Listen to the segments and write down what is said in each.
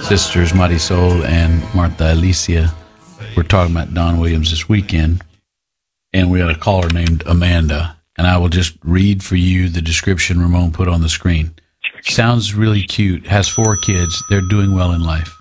sisters Marisol and Martha Alicia. We're talking about Don Williams this weekend, and we had a caller named Amanda, and I will just read for you the description Ramon put on the screen. Sounds really cute, has 4 kids, they're doing well in life.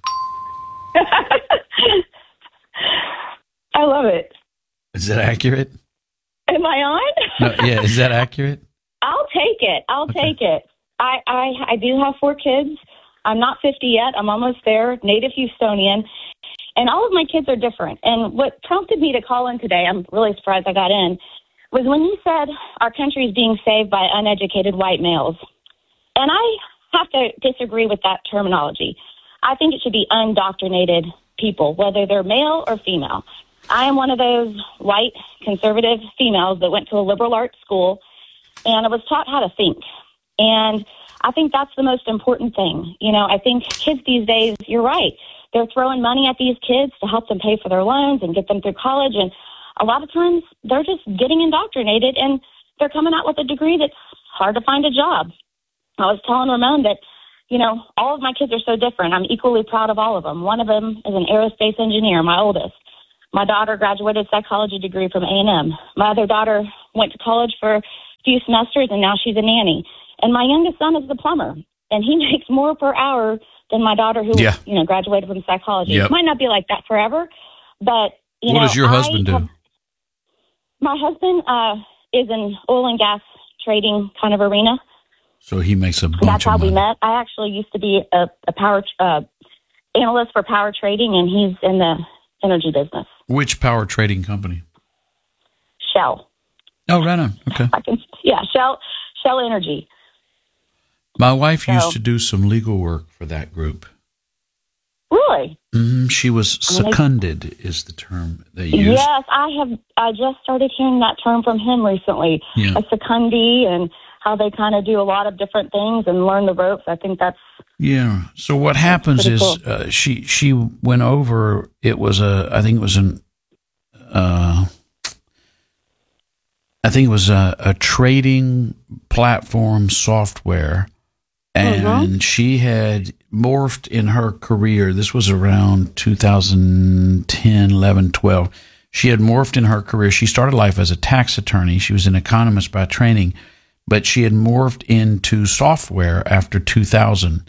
I love it. Is that accurate? Am I on? No, yeah, is that accurate? I'll take it. I'll take it. I do have 4 kids. I'm not 50 yet. I'm almost there, native Houstonian. And all of my kids are different. And what prompted me to call in today, I'm really surprised I got in, was when you said our country is being saved by uneducated white males. And I have to disagree with that terminology. I think it should be undoctrinated people, whether they're male or female. I am one of those white conservative females that went to a liberal arts school, and I was taught how to think. And I think that's the most important thing. You know, I think kids these days, you're right, they're throwing money at these kids to help them pay for their loans and get them through college. And a lot of times they're just getting indoctrinated, and they're coming out with a degree that's hard to find a job. I was telling Ramon that, you know, all of my kids are so different. I'm equally proud of all of them. One of them is an aerospace engineer, my oldest. My daughter graduated psychology degree from A&M. My other daughter went to college for a few semesters, and now she's a nanny. And my youngest son is a plumber, and he makes more per hour than my daughter who, graduated from psychology. Yep. It might not be like that forever, but, what does your husband do? My husband is in oil and gas trading kind of arena. So he makes a bunch That's of how money. we met. I actually used to be a power analyst for power trading, and he's in the energy business. Which power trading company? Shell. Oh, right on. Okay. Shell Energy. My wife used to do some legal work for that group. Really? She was seconded, is the term they use. Yes, I just started hearing that term from him recently. Yeah. A secondee, and how they kind of do a lot of different things and learn the ropes. I think that's... Yeah. So what happens is cool. She went over, I think it was a trading platform software, and she had morphed in her career. This was around 2010, 11, 12. She had morphed in her career. She started life as a tax attorney. She was an economist by training, but she had morphed into software after 2000.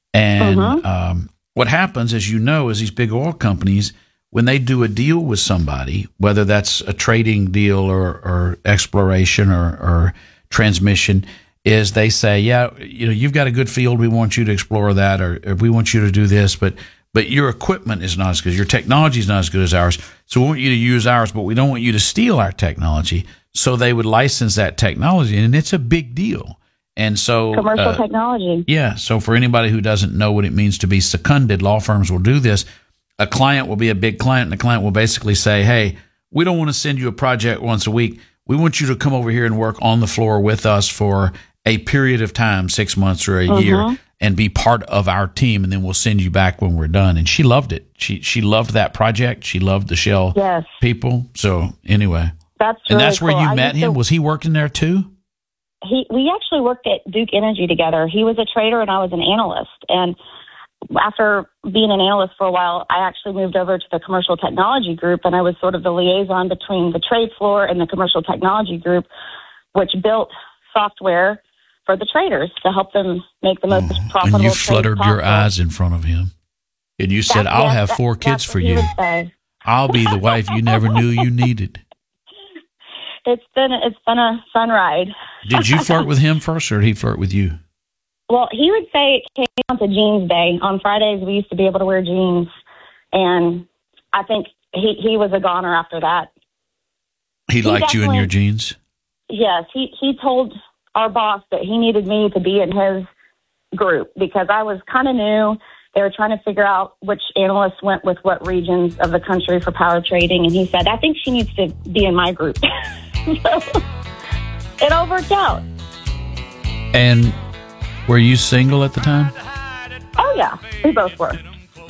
And what happens, as you know, is these big oil companies, when they do a deal with somebody, whether that's a trading deal or exploration or transmission, is they say, you've got a good field, we want you to explore that, or we want you to do this, but your equipment is not as good, your technology is not as good as ours, so we want you to use ours, but we don't want you to steal our technology. So they would license that technology, and it's a big deal. And so commercial technology. Yeah. So for anybody who doesn't know what it means to be seconded, law firms will do this. A client will be a big client, and the client will basically say, hey, we don't want to send you a project once a week. We want you to come over here and work on the floor with us for a period of time, 6 months or a year, and be part of our team, and then we'll send you back when we're done. And she loved it. She loved that project. She loved the Shell people. So anyway. That's really and that's where cool. you met him? Was he working there too? We actually worked at Duke Energy together. He was a trader and I was an analyst. And after being an analyst for a while, I actually moved over to the commercial technology group, and I was sort of the liaison between the trade floor and the commercial technology group, which built software for the traders to help them make the most profitable. And you trades fluttered possible. your eyes in front of him. And you said, I'll have 4 kids for you. I'll be the wife you never knew you needed. It's been a fun ride. Did you flirt with him first, or did he flirt with you? Well, he would say it came down to jeans day. On Fridays, we used to be able to wear jeans, and I think he was a goner after that. He liked you in your jeans? Yes. He told our boss that he needed me to be in his group because I was kind of new. They were trying to figure out which analysts went with what regions of the country for power trading, and he said, I think she needs to be in my group. So it all worked out. And were you single at the time? Oh, yeah. We both were.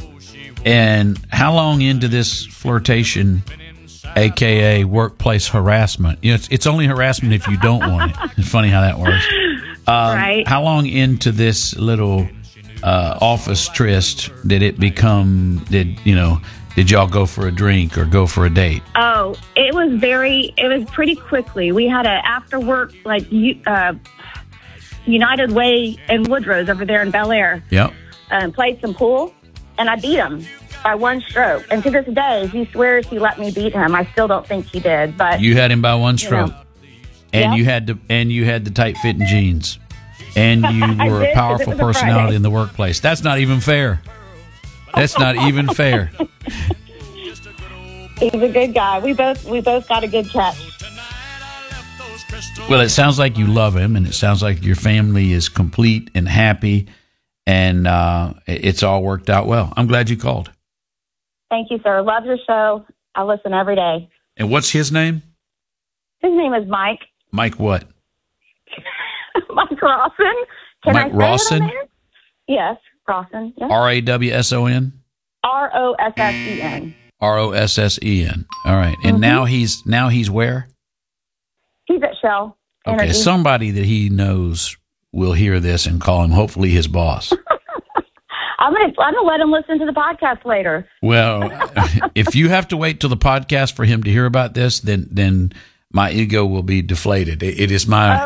And how long into this flirtation, a.k.a. workplace harassment? You know, it's only harassment if you don't want it. It's funny how that works. Right. How long into this little office tryst did it become? Did y'all go for a drink or go for a date? Oh, it was pretty quickly. We had a after work United Way in Woodrose over there in Bel Air. Yep. Played some pool, and I beat him by one stroke. And to this day, he swears he let me beat him. I still don't think he did. But you had him by one stroke, and Yep. you had the tight fitting jeans, and you were a powerful personality in the workplace. That's not even fair. That's not even fair. He's a good guy. We both got a good catch. Well, it sounds like you love him, and it sounds like your family is complete and happy, and it's all worked out well. I'm glad you called. Thank you, sir. Love your show. I listen every day. And what's his name? His name is Mike. Mike what? Mike Rawson. Can Mike I say Rawson? it on there? Yes, Rawson. Yes. Rawson? Rossen. Rossen. All right. And now he's where? He's at Shell. Okay, Energy. somebody that he knows will hear this and call him, hopefully his boss. I'm gonna let him listen to the podcast later. Well, if you have to wait till the podcast for him to hear about this, then my ego will be deflated. It is my